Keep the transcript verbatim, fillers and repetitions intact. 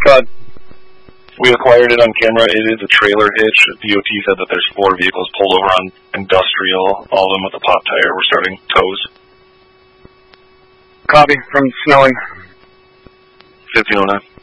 Cod. We acquired it on camera. It is a trailer hitch. D O T said that there's four vehicles pulled over on Industrial, all of them with a pop tire. We're starting tows. Copy from Snelling. fifteen oh nine.